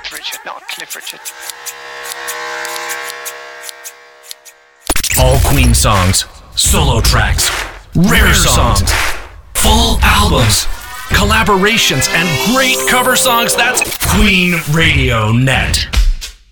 Richard, not Cliff Richard. All Queen songs, solo tracks, rare songs, full albums, collaborations, and great cover songs. That's Queen Radio Net.